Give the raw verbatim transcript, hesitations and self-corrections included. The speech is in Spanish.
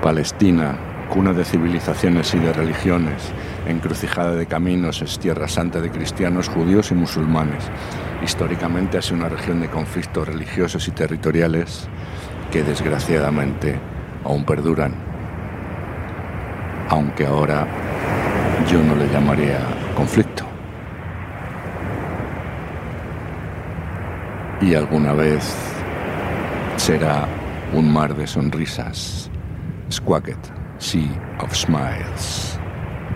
Palestina, cuna de civilizaciones y de religiones, encrucijada de caminos, es tierra santa de cristianos, judíos y musulmanes. Históricamente ha sido una región de conflictos religiosos y territoriales que desgraciadamente aún perduran. Aunque ahora yo no le llamaría conflicto. Y alguna vez será un mar de sonrisas. Squacket, Sea of Smiles.